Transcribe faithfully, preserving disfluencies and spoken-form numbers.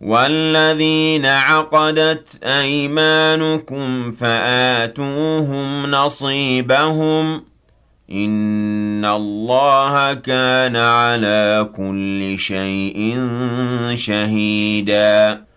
وَالَّذِينَ عَقَدَتْ أَيْمَانُكُمْ فَآتُوهُمْ نَصِيبَهُمْ ۚ إِنَّ اللَّهَ كَانَ عَلَىٰ كُلِّ شَيْءٍ شَهِيدًا